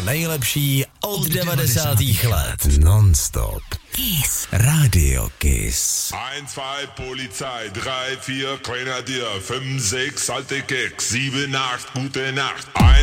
nejlepší od 90. let. Non-stop. Kiss. Radio Kiss. 1, 2, Polizei, 3, 4, Grenadier, 5, 6, alte Keks, 7, 8, gute Nacht.